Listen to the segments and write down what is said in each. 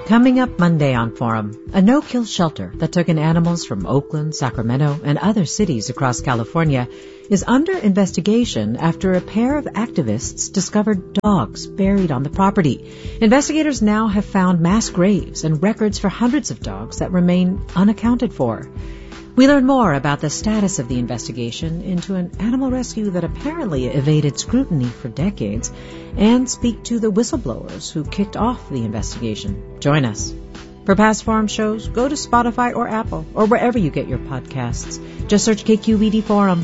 Coming up Monday on Forum, a no-kill shelter that took in animals from Oakland, Sacramento, and other cities across California is under investigation after a pair of activists discovered dogs buried on the property. Investigators now have found mass graves and records for hundreds of dogs that remain unaccounted for. We learn more about the status of the investigation into an animal rescue that apparently evaded scrutiny for decades and speak to the whistleblowers who kicked off the investigation. Join us. For past Forum shows, go to Spotify or Apple or wherever you get your podcasts. Just search KQED Forum.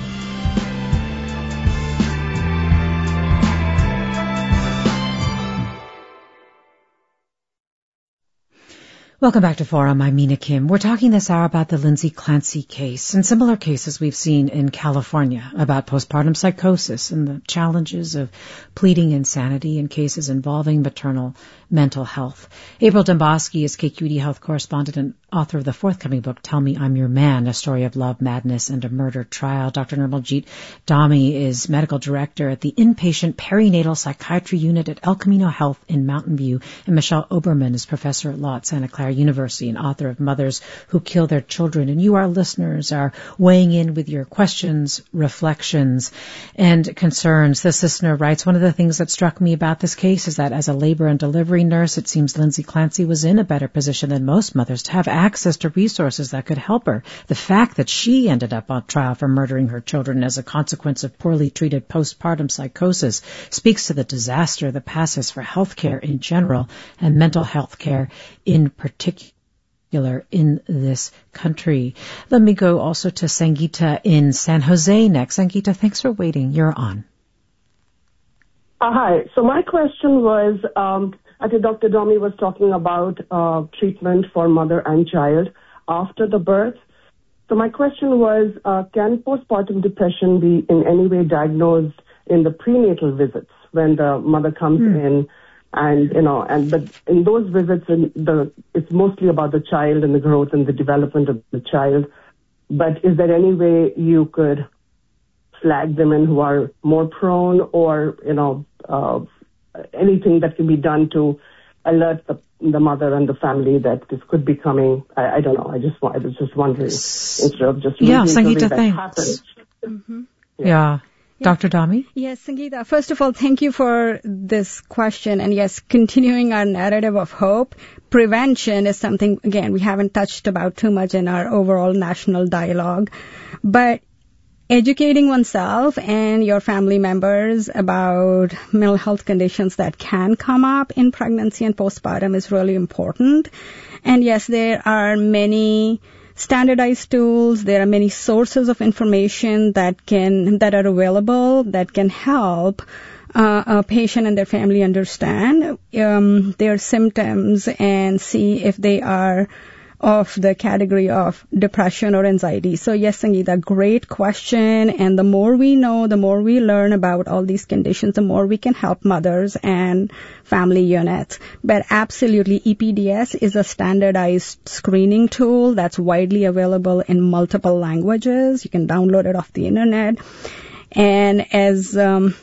Welcome back to Forum. I'm Mina Kim. We're talking this hour about the Lindsay Clancy case and similar cases we've seen in California about postpartum psychosis and the challenges of pleading insanity in cases involving maternal mental health. April Dembosky is KQED health correspondent and author of the forthcoming book, Tell Me I'm Your Man, A Story of Love, Madness, and a Murder Trial. Dr. Nirmaljeet Dhami is medical director at the Inpatient Perinatal Psychiatry Unit at El Camino Health in Mountain View. And Michelle Oberman is professor at law at Santa Clara University and author of Mothers Who Kill Their Children. And you, our listeners, are weighing in with your questions, reflections, and concerns. This listener writes, one of the things that struck me about this case is that as a labor and delivery nurse, it seems Lindsay Clancy was in a better position than most mothers to have access to resources that could help her. The fact that she ended up on trial for murdering her children as a consequence of poorly treated postpartum psychosis speaks to the disaster that passes for healthcare in general and mental health care in particular in this country. Let me go also to Sangeeta in San Jose next. Sangeeta, thanks for waiting. You're on. Hi. So my question was, I think Dr. Dhami was talking about treatment for mother and child after the birth. So my question was, can postpartum depression be in any way diagnosed in the prenatal visits when the mother comes in? And but in those visits, it's mostly about the child and the growth and the development of the child. But is there any way you could flag women who are more prone, or anything that can be done to alert the mother and the family that this could be coming? I don't know. I was just wondering instead of just Sangeeta, thanks. Mm-hmm. Yeah. Dr. Dhami? Yes, Sangeeta. First of all, thank you for this question. And yes, continuing our narrative of hope, prevention is something, again, we haven't touched about too much in our overall national dialogue. But educating oneself and your family members about mental health conditions that can come up in pregnancy and postpartum is really important. And yes, there are many standardized tools. There are many sources of information that are available that can help a patient and their family understand their symptoms and see if they are of the category of depression or anxiety. So yes, Sangeeta, great question. And the more we know, the more we learn about all these conditions, the more we can help mothers and family units. But absolutely, EPDS is a standardized screening tool that's widely available in multiple languages. You can download it off the internet. And as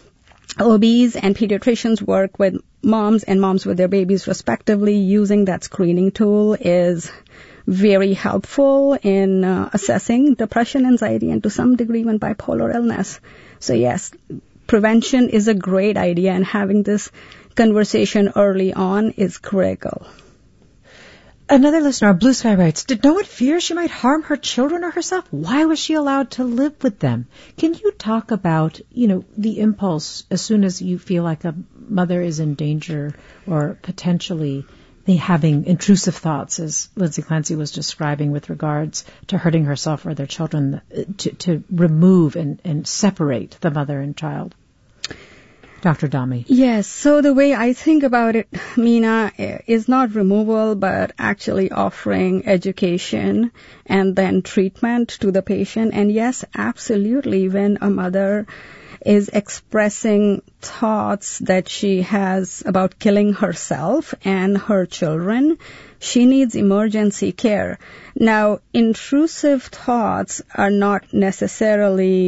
OBs and pediatricians work with moms and moms with their babies respectively, using that screening tool is very helpful in assessing depression, anxiety, and to some degree even bipolar illness. So yes, prevention is a great idea, and having this conversation early on is critical. Another listener, Blue Sky, writes, did no one fear she might harm her children or herself? Why was she allowed to live with them? Can you talk about, the impulse as soon as you feel like a mother is in danger or potentially having intrusive thoughts, as Lindsay Clancy was describing with regards to hurting herself or their children, to remove and separate the mother and child? Dr. Dhami. Yes, so the way I think about it, Mina, is not removal, but actually offering education and then treatment to the patient. And yes, absolutely, when a mother is expressing thoughts that she has about killing herself and her children, she needs emergency care. Now, intrusive thoughts are not necessarily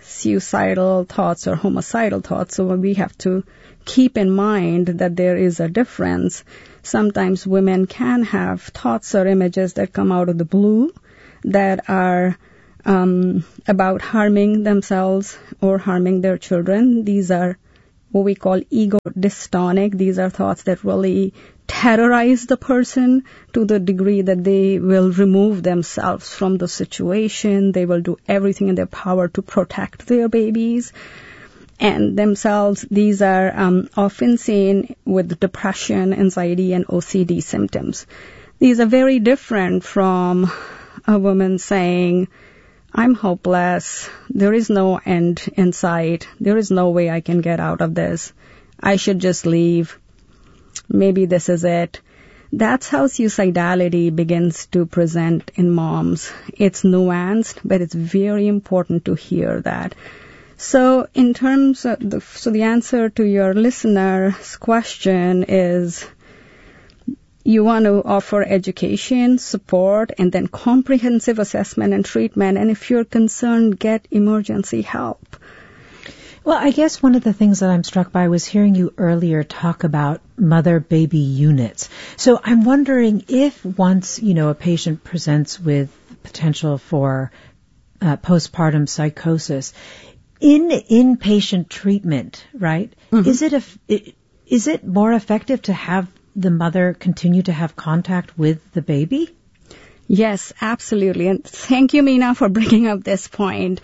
suicidal thoughts or homicidal thoughts. So we have to keep in mind that there is a difference. Sometimes women can have thoughts or images that come out of the blue that are about harming themselves or harming their children. These are what we call ego dystonic. These are thoughts that really terrorize the person to the degree that they will remove themselves from the situation. They will do everything in their power to protect their babies and themselves. These are often seen with depression, anxiety, and OCD symptoms. These are very different from a woman saying, I'm hopeless. There is no end in sight. There is no way I can get out of this. I should just leave. Maybe this is it. That's how suicidality begins to present in moms. It's nuanced, but it's very important to hear that. So in terms of the answer to your listener's question is, you want to offer education, support, and then comprehensive assessment and treatment. And if you're concerned, get emergency help. Well, I guess one of the things that I'm struck by was hearing you earlier talk about mother-baby units. So I'm wondering if once, a patient presents with potential for postpartum psychosis, in inpatient treatment, right, mm-hmm. Is it more effective to have the mother continue to have contact with the baby? Yes, absolutely. And thank you, Meena, for bringing up this point.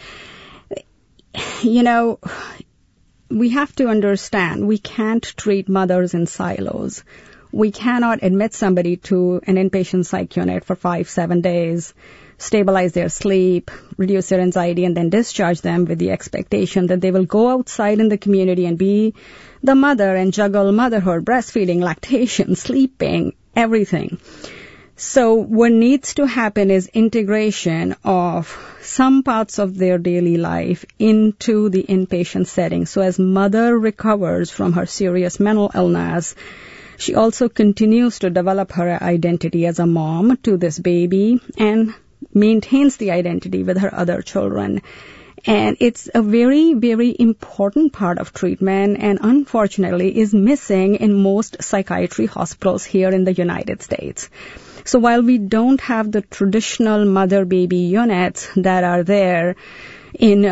We have to understand we can't treat mothers in silos. We cannot admit somebody to an inpatient psych unit for 5-7 days, stabilize their sleep, reduce their anxiety, and then discharge them with the expectation that they will go outside in the community and be the mother and juggle motherhood, breastfeeding, lactation, sleeping, everything. So what needs to happen is integration of some parts of their daily life into the inpatient setting. So as mother recovers from her serious mental illness, she also continues to develop her identity as a mom to this baby and maintains the identity with her other children. And it's a very, very important part of treatment and unfortunately is missing in most psychiatry hospitals here in the United States. So while we don't have the traditional mother-baby units that are there in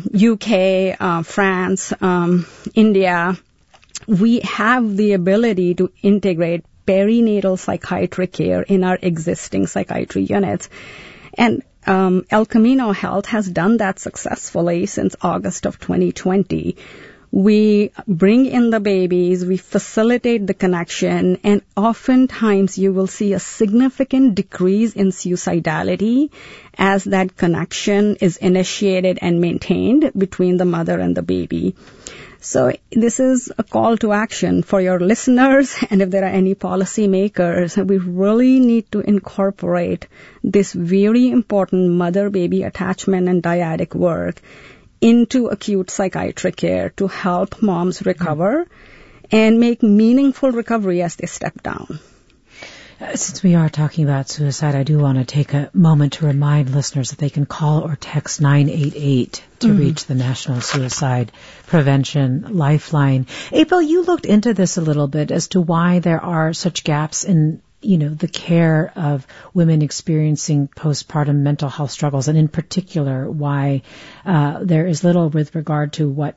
UK, France, India, we have the ability to integrate perinatal psychiatric care in our existing psychiatry units. And El Camino Health has done that successfully since August of 2020. We bring in the babies, we facilitate the connection, and oftentimes you will see a significant decrease in suicidality as that connection is initiated and maintained between the mother and the baby. So this is a call to action for your listeners, and if there are any policymakers, we really need to incorporate this very important mother-baby attachment and dyadic work into acute psychiatric care to help moms recover and make meaningful recovery as they step down. Since we are talking about suicide, I do want to take a moment to remind listeners that they can call or text 988 to reach the National Suicide Prevention Lifeline. April, you looked into this a little bit as to why there are such gaps in the care of women experiencing postpartum mental health struggles, and in particular, why there is little with regard to what,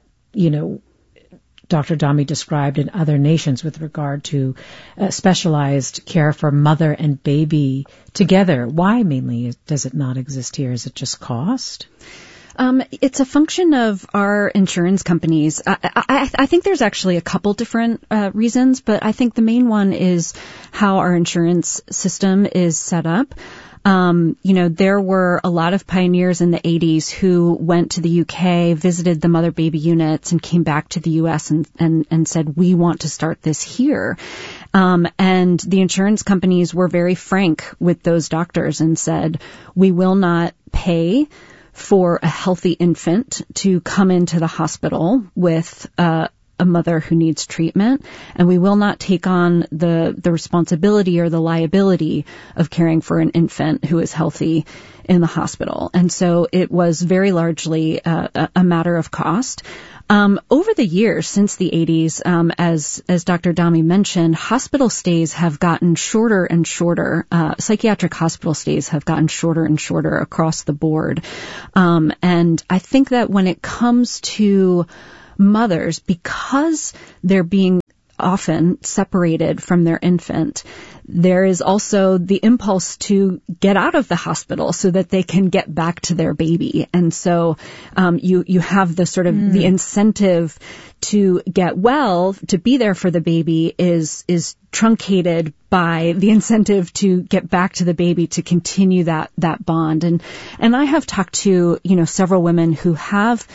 Dr. Dhami described in other nations with regard to specialized care for mother and baby together. Why mainly does it not exist here? Is it just cost? It's a function of our insurance companies. I think there's actually a couple different reasons, but I think the main one is how our insurance system is set up. There were a lot of pioneers in the 80s who went to the UK, visited the mother-baby units, and came back to the US and said, we want to start this here. And the insurance companies were very frank with those doctors and said, we will not pay for a healthy infant to come into the hospital with a mother who needs treatment, and we will not take on the responsibility or the liability of caring for an infant who is healthy in the hospital. And so it was very largely a matter of cost. Over the years, since the 80s, as Dr. Dhami mentioned, hospital stays have gotten shorter and shorter. Psychiatric hospital stays have gotten shorter and shorter across the board. And I think that when it comes to mothers, because they're being often separated from their infant, there is also the impulse to get out of the hospital so that they can get back to their baby. And so you have the sort of the incentive to get well, to be there for the baby is truncated by the incentive to get back to the baby, to continue that bond. And I have talked to, several women who have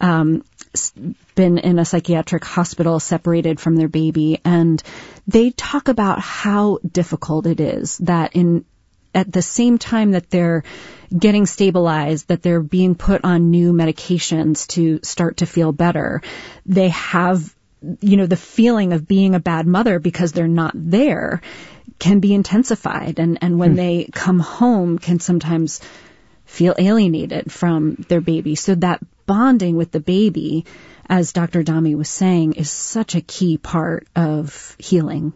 been in a psychiatric hospital separated from their baby, and they talk about how difficult it is that at the same time that they're getting stabilized, that they're being put on new medications to start to feel better, they have, the feeling of being a bad mother because they're not there can be intensified. And when they come home can sometimes feel alienated from their baby. So that bonding with the baby, as Dr. Dhami was saying, is such a key part of healing.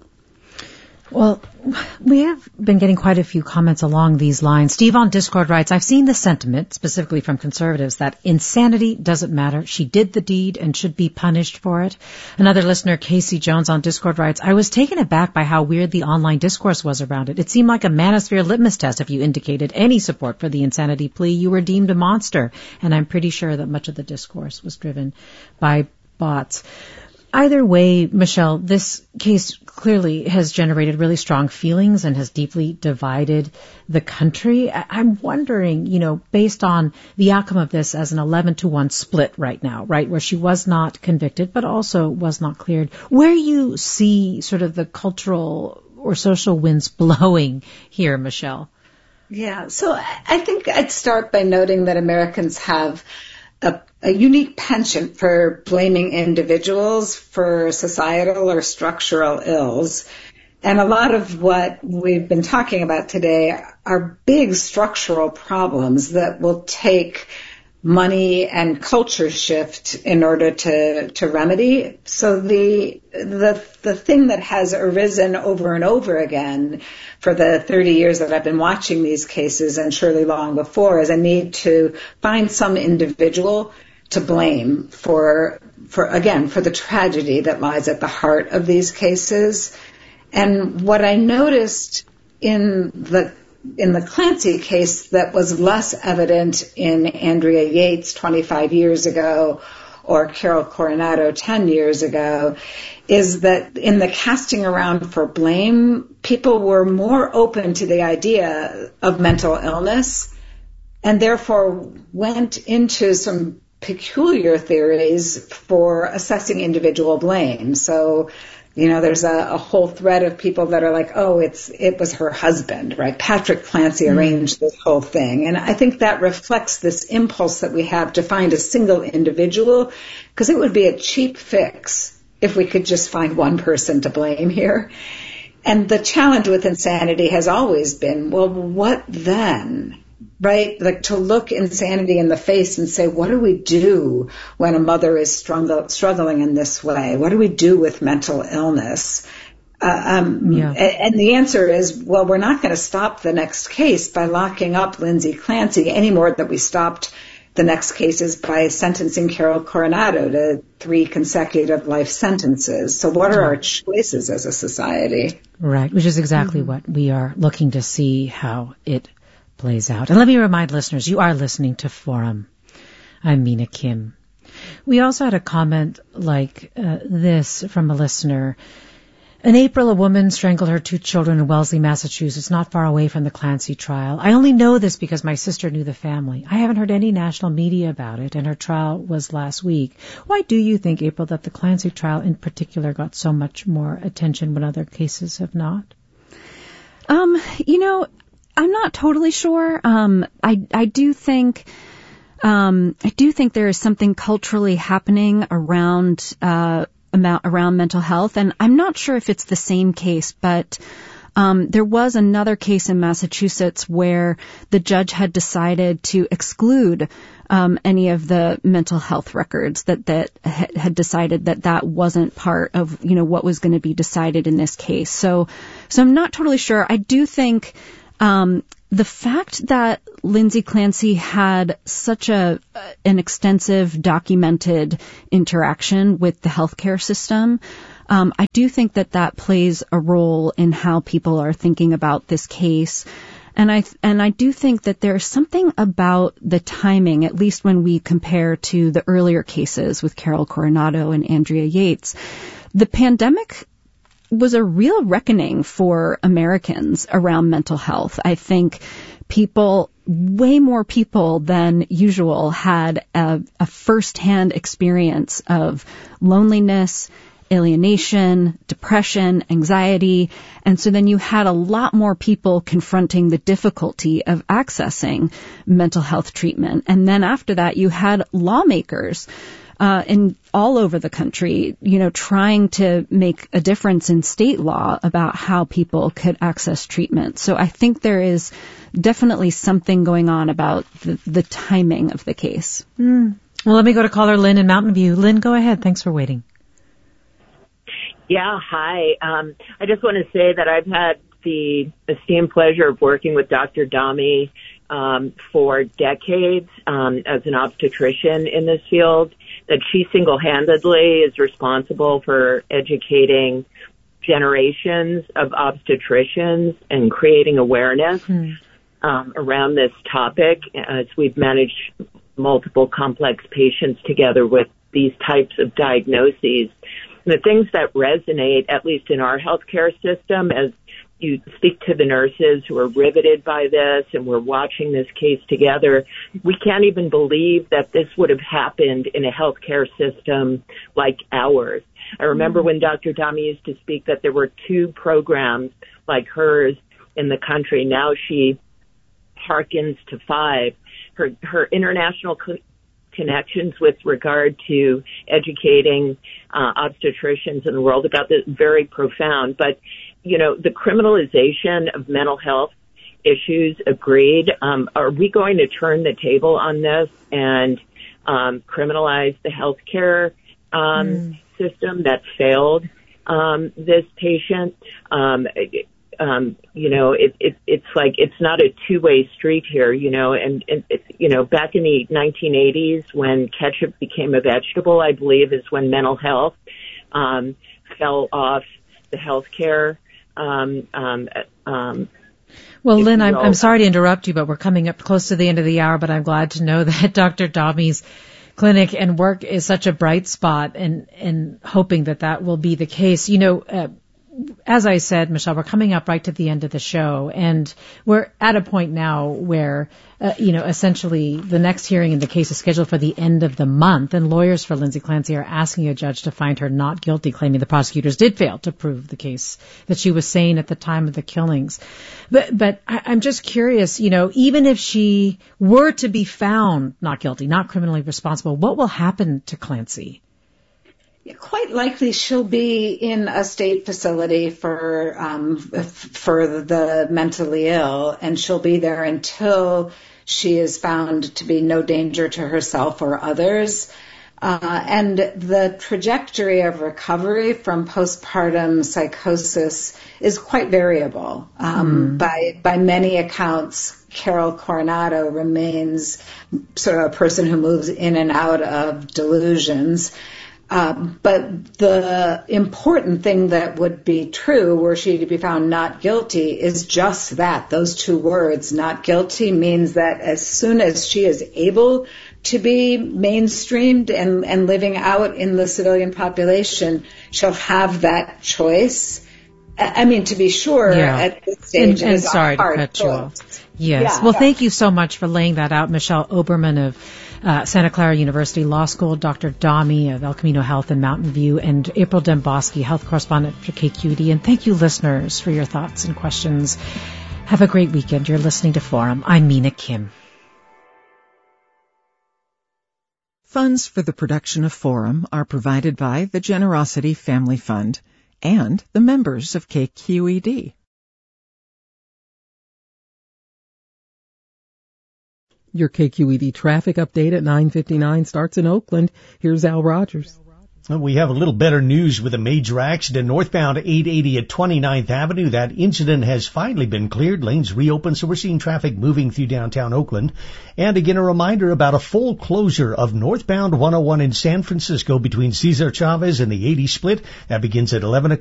Well, we have been getting quite a few comments along these lines. Steve on Discord writes, I've seen the sentiment, specifically from conservatives, that insanity doesn't matter. She did the deed and should be punished for it. Another listener, Casey Jones on Discord writes, I was taken aback by how weird the online discourse was around it. It seemed like a manosphere litmus test. If you indicated any support for the insanity plea, you were deemed a monster. And I'm pretty sure that much of the discourse was driven by bots. Either way, Michelle, this case clearly has generated really strong feelings and has deeply divided the country. I'm wondering, based on the outcome of this as an 11-1 split right now, right, where she was not convicted but also was not cleared, where you see sort of the cultural or social winds blowing here, Michelle? Yeah, so I think I'd start by noting that Americans have a unique penchant for blaming individuals for societal or structural ills. And a lot of what we've been talking about today are big structural problems that will take money and culture shift in order to remedy. So the thing that has arisen over and over again for the 30 years that I've been watching these cases, and surely long before, is a need to find some individual to blame for the tragedy that lies at the heart of these cases. And what I noticed in the Clancy case that was less evident in Andrea Yates 25 years ago or Carol Coronado 10 years ago is that in the casting around for blame, people were more open to the idea of mental illness and therefore went into some peculiar theories for assessing individual blame. So, there's a whole thread of people that are like, oh, it was her husband, right? Patrick Clancy arranged this whole thing. And I think that reflects this impulse that we have to find a single individual, because it would be a cheap fix if we could just find one person to blame here. And the challenge with insanity has always been, well, what then? Right? Like to look insanity in the face and say, what do we do when a mother is struggling in this way? What do we do with mental illness? And the answer is, well, we're not going to stop the next case by locking up Lindsay Clancy any more than we stopped the next cases by sentencing Carol Coronado to 3 consecutive life sentences. So what are our choices as a society? Right, which is exactly what we are looking to see how it plays out. And let me remind listeners, you are listening to Forum. I'm Mina Kim. We also had a comment like this from a listener. In April, a woman strangled her 2 children in Wellesley, Massachusetts, not far away from the Clancy trial. I only know this because my sister knew the family. I haven't heard any national media about it, and her trial was last week. Why do you think, April, that the Clancy trial in particular got so much more attention when other cases have not? I'm not totally sure. I do think there is something culturally happening around around mental health. And I'm not sure if it's the same case, but there was another case in Massachusetts where the judge had decided to exclude any of the mental health records, that had decided that wasn't part of, what was going to be decided in this case. So I'm not totally sure. I do think the fact that Lindsay Clancy had such an extensive documented interaction with the healthcare system, I do think that plays a role in how people are thinking about this case. And I do think that there's something about the timing, at least when we compare to the earlier cases with Carol Coronado and Andrea Yates. The pandemic was a real reckoning for Americans around mental health. I think way more people than usual had a firsthand experience of loneliness, alienation, depression, anxiety. And so then you had a lot more people confronting the difficulty of accessing mental health treatment. And then after that, you had lawmakers in all over the country, trying to make a difference in state law about how people could access treatment. So I think there is definitely something going on about the timing of the case. Well, let me go to caller Lynn in Mountain View. Lynn, go ahead. Thanks for waiting. Yeah, hi. I just want to say that I've had the esteemed pleasure of working with Dr. Dami for decades as an obstetrician in this field, that she single-handedly is responsible for educating generations of obstetricians and creating awareness around this topic, as we've managed multiple complex patients together with these types of diagnoses. And the things that resonate, at least in our healthcare system, as you speak to the nurses who are riveted by this, and we're watching this case together, we can't even believe that this would have happened in a healthcare system like ours. I remember when Dr. Dami used to speak that there were 2 programs like hers in the country. Now she hearkens to 5. Her international connections with regard to educating obstetricians in the world about this, very profound. But, the criminalization of mental health issues, agreed. Are we going to turn the table on this and criminalize the healthcare system that failed this patient? It's like, it's not a two-way street here, and back in the 1980s when ketchup became a vegetable, I believe, is when mental health fell off the healthcare. Well, Lynn, I'm sorry to interrupt you, but we're coming up close to the end of the hour, but I'm glad to know that Dr. Dami's clinic and work is such a bright spot, and hoping that will be the case. As I said, Michelle, we're coming up right to the end of the show, and we're at a point now where, essentially the next hearing in the case is scheduled for the end of the month, and lawyers for Lindsay Clancy are asking a judge to find her not guilty, claiming the prosecutors did fail to prove the case that she was sane at the time of the killings. But I'm just curious, even if she were to be found not guilty, not criminally responsible, what will happen to Clancy? Quite likely she'll be in a state facility for the mentally ill, and she'll be there until she is found to be no danger to herself or others. And the trajectory of recovery from postpartum psychosis is quite variable. By many accounts, Carol Coronado remains sort of a person who moves in and out of delusions. But the important thing that would be true were she to be found not guilty is just that. Those 2 words, not guilty, means that as soon as she is able to be mainstreamed and living out in the civilian population, she'll have that choice. I mean, to be sure, at this stage, and sorry to cut you off. Yes. Yeah. Well, thank you so much for laying that out, Michelle Oberman of Santa Clara University Law School, Dr. Dami of El Camino Health in Mountain View, and April Dembosky, health correspondent for KQED. And thank you, listeners, for your thoughts and questions. Have a great weekend. You're listening to Forum. I'm Mina Kim. Funds for the production of Forum are provided by the Generosity Family Fund and the members of KQED. Your KQED traffic update at 9:59 starts in Oakland. Here's Al Rogers. We have a little better news with a major accident northbound 880 at 29th Avenue. That incident has finally been cleared. Lanes reopened, so we're seeing traffic moving through downtown Oakland. And again, a reminder about a full closure of northbound 101 in San Francisco between Cesar Chavez and the 80 split. That begins at 11 o'clock.